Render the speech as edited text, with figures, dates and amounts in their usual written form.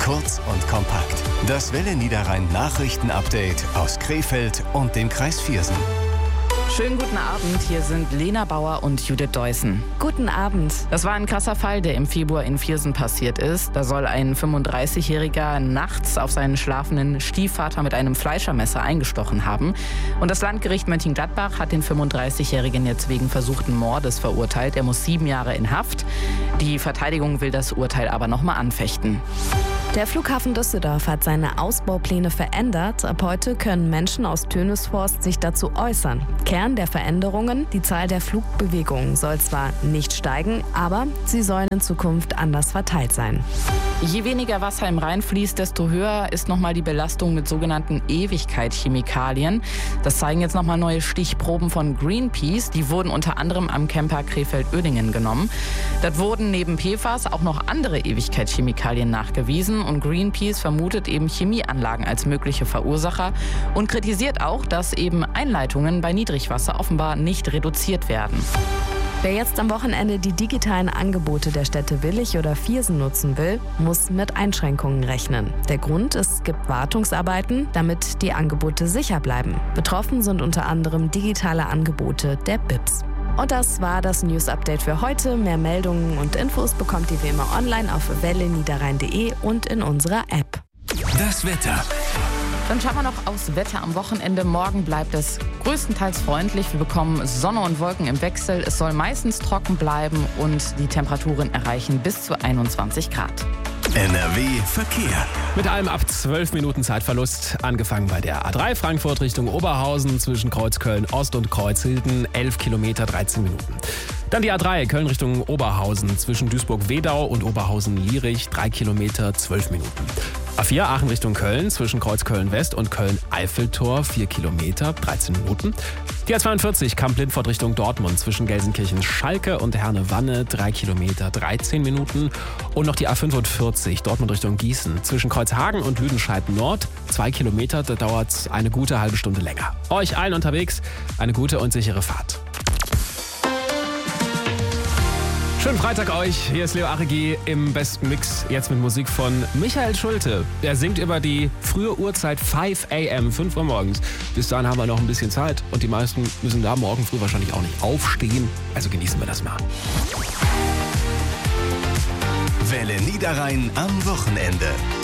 Kurz und kompakt. Das Welle Niederrhein Nachrichten-Update aus Krefeld und dem Kreis Viersen. Schönen guten Abend, hier sind Lena Bauer und Judith Deussen. Guten Abend. Das war ein krasser Fall, der im Februar in Viersen passiert ist. Da soll ein 35-Jähriger nachts auf seinen schlafenden Stiefvater mit einem Fleischermesser eingestochen haben. Und das Landgericht Mönchengladbach hat den 35-Jährigen jetzt wegen versuchten Mordes verurteilt. Er muss 7 Jahre in Haft. Die Verteidigung will das Urteil aber nochmal anfechten. Der Flughafen Düsseldorf hat seine Ausbaupläne verändert. Ab heute können Menschen aus Tönisvorst sich dazu äußern. Kern der Veränderungen: die Zahl der Flugbewegungen soll zwar nicht steigen, aber sie sollen in Zukunft anders verteilt sein. Je weniger Wasser im Rhein fließt, desto höher ist nochmal die Belastung mit sogenannten Ewigkeitschemikalien. Das zeigen jetzt nochmal neue Stichproben von Greenpeace. Die wurden unter anderem am Camper Krefeld-Oerdingen genommen. Dort wurden neben PFAS auch noch andere Ewigkeitschemikalien nachgewiesen. Und Greenpeace vermutet eben Chemieanlagen als mögliche Verursacher und kritisiert auch, dass eben Einleitungen bei Niedrigwasser offenbar nicht reduziert werden. Wer jetzt am Wochenende die digitalen Angebote der Städte Willich oder Viersen nutzen will, muss mit Einschränkungen rechnen. Der Grund: es gibt Wartungsarbeiten, damit die Angebote sicher bleiben. Betroffen sind unter anderem digitale Angebote der BIPs. Und das war das News-Update für heute. Mehr Meldungen und Infos bekommt ihr wie immer online auf welleniederrhein.de und in unserer App. Das Wetter. Dann schauen wir noch aufs Wetter am Wochenende. Morgen bleibt es größtenteils freundlich. Wir bekommen Sonne und Wolken im Wechsel. Es soll meistens trocken bleiben und die Temperaturen erreichen bis zu 21 Grad. NRW Verkehr. Mit allem ab 12 Minuten Zeitverlust, angefangen bei der A3 Frankfurt Richtung Oberhausen zwischen Kreuzköln Ost und Kreuzhilden, 11 Kilometer, 13 Minuten. Dann die A3 Köln Richtung Oberhausen zwischen Duisburg-Wedau und Oberhausen-Lierich, 3 Kilometer, 12 Minuten. A4 Aachen Richtung Köln zwischen Kreuzköln-West und Köln-Eiffeltor, 4 Kilometer, 13 Minuten. Die A42 Kamp-Lindfort Richtung Dortmund zwischen Gelsenkirchen-Schalke und Herne-Wanne, 3 Kilometer, 13 Minuten. Und noch die A45 Dortmund Richtung Gießen zwischen Kreuzhagen und Lüdenscheid-Nord, 2 Kilometer, da dauert es eine gute halbe Stunde länger. Euch allen unterwegs eine gute und sichere Fahrt. Schönen Freitag euch, hier ist Leo Arregi im besten Mix, jetzt mit Musik von Michael Schulte. Er singt über die frühe Uhrzeit 5 a.m., 5 Uhr morgens. Bis dahin haben wir noch ein bisschen Zeit und die meisten müssen da morgen früh wahrscheinlich auch nicht aufstehen. Also genießen wir das mal. Welle Niederrhein am Wochenende.